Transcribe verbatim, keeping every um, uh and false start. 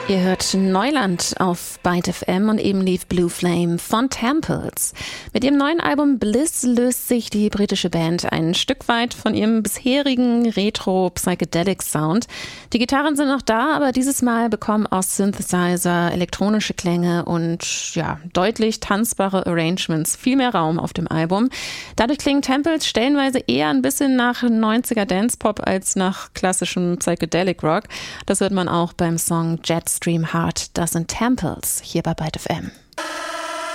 Ihr hört Neuland auf Byte F M und eben lief Blue Flame von Temples. Mit ihrem neuen Album Bliss löst sich die britische Band ein Stück weit von ihrem bisherigen Retro-Psychedelic-Sound. Die Gitarren sind noch da, aber dieses Mal bekommen aus Synthesizer elektronische Klänge und ja, deutlich tanzbare Arrangements viel mehr Raum auf dem Album. Dadurch klingen Temples stellenweise eher ein bisschen nach neunziger Dance-Pop als nach klassischem Psychedelic-Rock. Das hört man auch beim Song Jetstream Heart. Das sind Temples hier bei Byte F M.